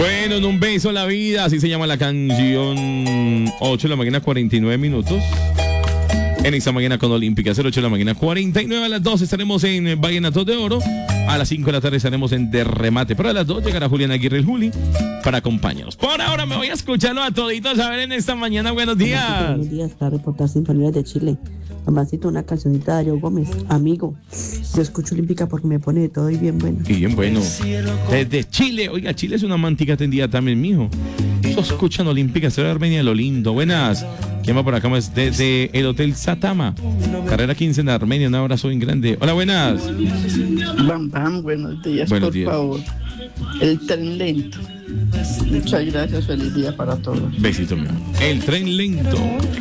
Bueno, en un beso a la vida, así se llama la canción. 8 de la mañana, 49 minutos. En esta mañana con Olímpica, 08 de la mañana, 49. A las 2 estaremos en Vallenatos de Oro. A las 5 de la tarde estaremos en Derremate. Pero a las 2 llegará Julián Aguirre, el Juli, para acompañarnos. Por ahora me voy a escucharlo a toditos a ver en esta mañana. Buenos días. Buenos días, para reportar Sinfonías de Chile. Mamacito, una cancionita de Darío Gómez, amigo. Yo escucho Olímpica porque me pone de todo y bien bueno. Y bien bueno. Desde Chile, oiga, Chile es una mantica tendida también, mijo. Yo escuchan Olímpica, Ciudad de Armenia, lo lindo. Buenas. ¿Quién va por acá más? Desde el Hotel Satama, carrera 15 en Armenia, un abrazo bien grande. Hola, buenas. Bam, bam, buenos días, Buenos por días. favor. El tren lento. Muchas gracias, feliz día para todos. Besito mío. El tren lento.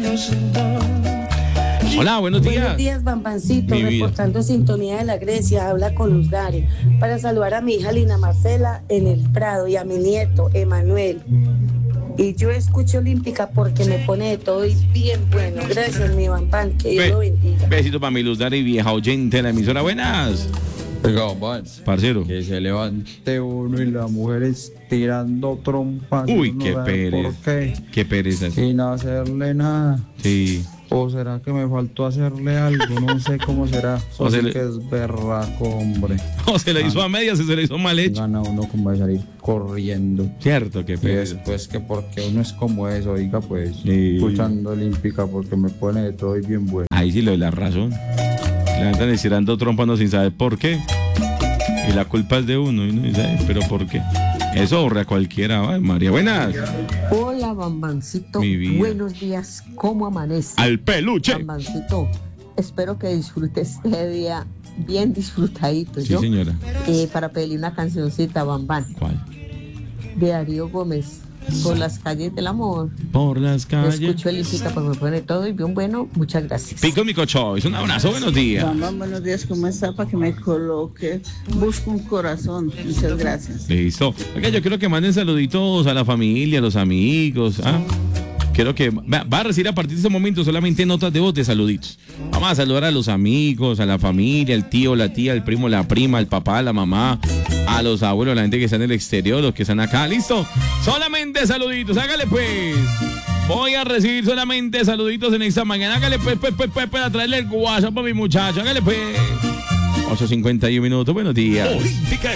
Hola, buenos días. Buenos días, Bambancito, Mi vida. reportando Sintonía de la Grecia, habla con Luz Dari, para saludar a mi hija Lina Marcela en el Prado y a mi nieto Emanuel. Y yo escucho Olímpica porque me pone de todo y bien bueno. Gracias, mi Bambán, que Dios lo bendiga. Besito para mi Luz Dari, vieja oyente de la emisora. Buenas. Oiga, Bambán, Parcero. que se levante uno y la mujer estirando trompas. Uy, Uno qué sabe pereza. ¿Por qué? Qué pereza. Sin hacerle nada. Sí. ¿O será que me faltó hacerle algo? No sé cómo será. O Solo se sé le- que es berraco, hombre. O se le hizo a medias o se le hizo mal hecho. Gana uno como de salir corriendo. Cierto, qué Y pereza. después que porque uno es como eso, oiga, pues, Sí. escuchando Olímpica porque me pone de todo y bien bueno. Ahí sí le doy la razón. Le andan estirando trompano sin saber por qué. Y la culpa es de uno. Y no dice, pero ¿por qué? Eso ahorra a cualquiera. Ay, María, buenas. Hola, Bambancito. Mi vida. Buenos días. ¿Cómo amanece? Al peluche. Bambancito, espero que disfrutes este día bien disfrutadito. Sí, ¿yo? señora. Para pedirle una cancioncita, Bambán, ¿Cuál? de Darío Gómez, por las calles del amor. Por las Yo calles. escucho Olímpica porque me pone todo y bien bueno. Muchas gracias. Pico mi cochois. Un abrazo, buenos días. Mamá, buenos días, ¿cómo está? Para que me coloque. Busco un corazón. Muchas gracias. Listo. Oiga, yo quiero que manden saluditos a la familia, a los amigos. Quiero que va a recibir a partir de este momento solamente notas de voz de saluditos. Vamos a saludar a los amigos, a la familia, el tío, la tía, el primo, la prima, el papá, la mamá, a los abuelos, la gente que está en el exterior, los que están acá. Listo. Solamente saluditos. Hágale pues. Voy a recibir solamente saluditos en esta mañana. Hágale pues, para traerle el WhatsApp a mi muchacho. Hágale pues. 8:51 minutos. Buenos días.